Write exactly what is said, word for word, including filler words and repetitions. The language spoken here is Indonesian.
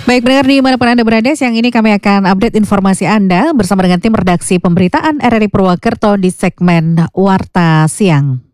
Baik pendengar dimanapun Anda berada, siang ini kami akan update informasi Anda bersama dengan tim redaksi pemberitaan R R I Purwokerto di segmen Warta Siang.